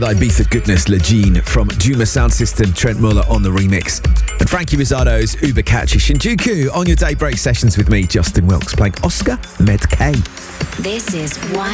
Ibiza goodness, Legine from Juma Sound System, Trent Muller on the remix. And Frankie Rizzado's Uber Catchy Shinjuku on your daybreak sessions with me, Justin Wilkes, playing Oscar Med K. This is